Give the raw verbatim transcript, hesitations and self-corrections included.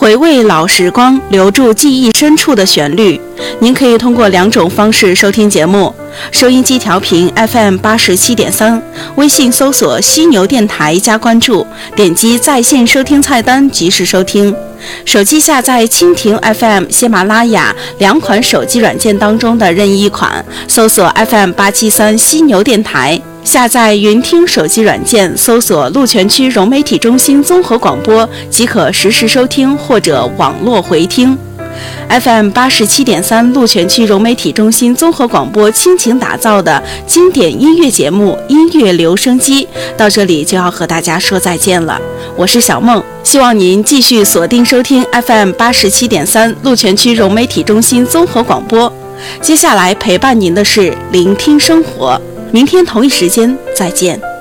回味老时光，留住记忆深处的旋律。您可以通过两种方式收听节目：收音机调频 F M 八十七点三，微信搜索犀牛电台加关注，点击在线收听菜单及时收听。手机下载蜻蜓 F M、喜马拉雅两款手机软件当中的任意一款，搜索 F M 八七三犀牛电台。下载云听手机软件，搜索鹿泉区融媒体中心综合广播，即可实时收听或者网络回听。F M 八十七点三鹿泉区融媒体中心综合广播倾情打造的经典音乐节目《音乐留声机》到这里就要和大家说再见了。我是小梦，希望您继续锁定收听 F M 八十七点三鹿泉区融媒体中心综合广播。接下来陪伴您的是聆听生活，明天同一时间再见。